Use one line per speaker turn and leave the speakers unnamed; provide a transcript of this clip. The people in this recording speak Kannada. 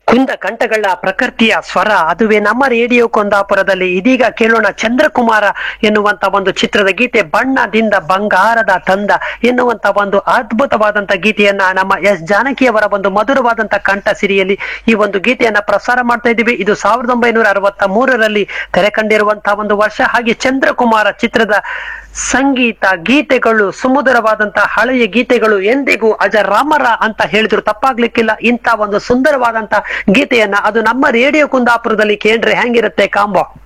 ಕುಂದ ಕಂಠಗಳ ಪ್ರಕೃತಿಯ ಸ್ವರ ಅದುವೇ ನಮ್ಮ ರೇಡಿಯೋ ಕುಂದಾಪುರದಲ್ಲಿ. ಇದೀಗ ಕೇಳೋಣ ಚಂದ್ರಕುಮಾರ ಎನ್ನುವಂತ ಒಂದು ಚಿತ್ರದ ಗೀತೆ. ಬಣ್ಣದಿಂದ ಬಂಗಾರದ ತಂದ ಎನ್ನುವಂತ ಒಂದು ಅದ್ಭುತವಾದಂತ ಗೀತೆಯನ್ನ ನಮ್ಮ ಎಸ್ ಜಾನಕಿಯವರ ಒಂದು ಮಧುರವಾದಂತ ಕಂಠ ಸಿರಿಯಲ್ಲಿ ಈ ಒಂದು ಗೀತೆಯನ್ನ ಪ್ರಸಾರ ಮಾಡ್ತಾ ಇದ್ದೀವಿ. ಇದು 1963ರಲ್ಲಿ ತೆರೆ ಕಂಡಿರುವಂತಹ ಒಂದು ವರ್ಷ. ಹಾಗೆ ಚಂದ್ರಕುಮಾರ ಚಿತ್ರದ ಸಂಗೀತ ಗೀತೆಗಳು ಸುಮಧುರವಾದಂತಹ ಹಳೆಯ ಗೀತೆಗಳು ಎಂದಿಗೂ ಅಜರಾಮರ ಅಂತ ಹೇಳಿದ್ರು ತಪ್ಪಾಗ್ಲಿಕ್ಕಿಲ್ಲ. ಇಂತ ಒಂದು ಸುಂದರವಾದಂತ ಗೀತೆಯನ್ನ ಅದು ನಮ್ಮ ರೇಡಿಯೋ ಕುಂದಾಪುರದಲ್ಲಿ ಕೇಂದ್ರೆ ಹೆಂಗಿರುತ್ತೆ ಕಾಂಬೋ.